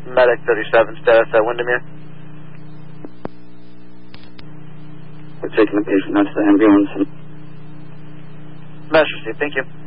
Medic 37, status at Windermere. We're taking the patient out to the ambulance. Measure received, thank you.